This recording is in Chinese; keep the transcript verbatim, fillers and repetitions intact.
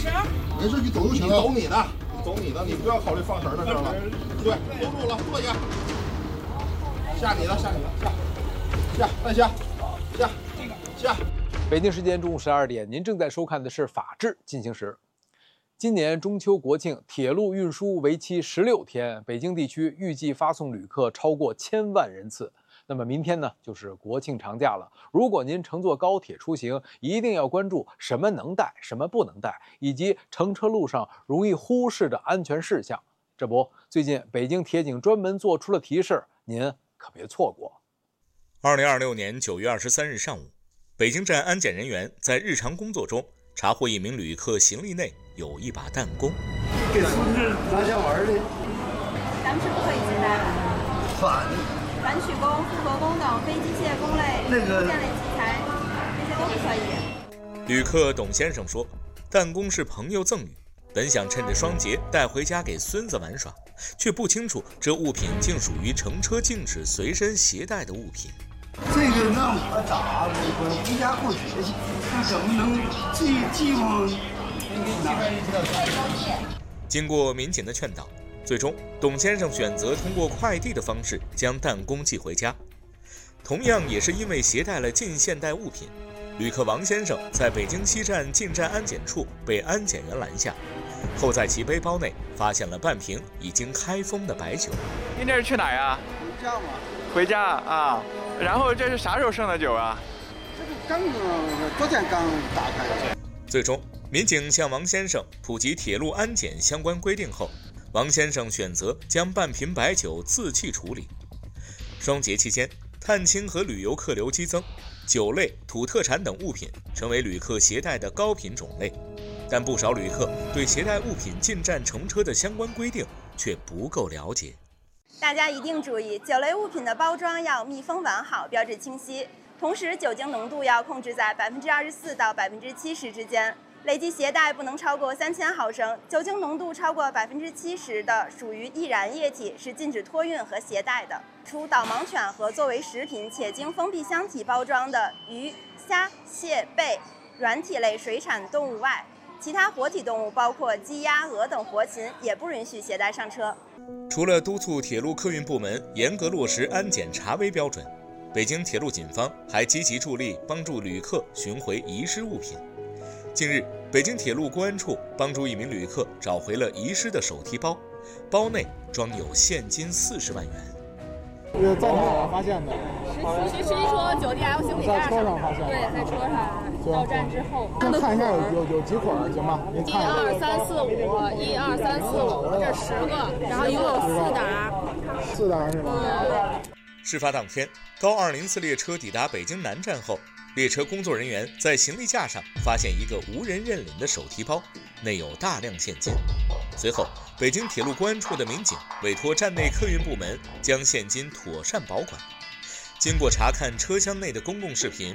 绳。 没事，你走就行了。 你走你的，你走你的，你不要考虑放绳的事了。对，hold住了，坐下。下你的，下你的，下，下，再下，下，下。 北京时间中午十二点，您正在收看的是《法治进行时》。今年中秋国庆，铁路运输为期十六天，北京地区预计发送旅客超过千万人次。那么明天呢，就是国庆长假了。如果您乘坐高铁出行，一定要关注什么能带、什么不能带，以及乘车路上容易忽视的安全事项。这不，最近北京铁警专门做出了提示，您可别错过。 二零二六年九月二十三日上午，北京站安检人员在日常工作中查获一名旅客行李内有一把弹弓。 给孙子拿家玩的， 咱们是不可以携带的。 反反曲弓、复合弓等非机械弓类、 那个建类器材，这些都不可以。 旅客董先生说，弹弓是朋友赠予，本想趁着双节带回家给孙子玩耍，却不清楚这物品竟属于乘车禁止随身携带的物品。 这个让我咋的？我回家过节去，那怎么能寄寄吗？ 经过民警的劝导，最终董先生选择通过快递的方式将弹弓寄回家。同样也是因为携带了近现代物品，旅客王先生在北京西站进站安检处被安检员拦下，后在其背包内发现了半瓶已经开封的白酒。 您这是去哪儿呀？ 回家嘛。 回家啊。然后这是啥时候剩的酒啊？ 这个刚昨天刚打开的。 最终，民警向王先生普及铁路安检相关规定后，王先生选择将半瓶白酒自弃处理。双节期间，探亲和旅游客流激增，酒类、土特产等物品成为旅客携带的高频种类，但不少旅客对携带物品进站乘车的相关规定却不够了解。 大家一定注意，酒类物品的包装要密封完好，标志清晰。同时，酒精浓度要控制在百分之二十四到百分之七十之间，累计携带不能超过三千毫升。酒精浓度超过百分之七十的属于易燃液体，是禁止托运和携带的。除导盲犬和作为食品且经封闭箱体包装的鱼、虾、蟹、贝、软体类水产动物外，其他活体动物，包括鸡、鸭、鹅等活禽，也不允许携带上车。 除了督促铁路客运部门严格落实安检查微标准，北京铁路警方还积极助力帮助旅客寻回遗失物品。近日，北京铁路公安处帮助一名旅客找回了遗失的手提包，包内装有现金四十万元。 是在哪儿发现的？ 实实际说酒店还有行李架上， 在车上发现的。 对，在车上。到站之后， 先看一下有有有几捆，行吧？您一看一下。 二三四五，一二三四五，这十个，然后一共有四沓。 四沓是吗？ 嗯。 事发当天，高二零次列车抵达北京南站后，列车工作人员在行李架上发现一个无人认领的手提包，内有大量现金。随后，北京铁路公安处的民警委托站内客运部门将现金妥善保管。经过查看车厢内的公共视频，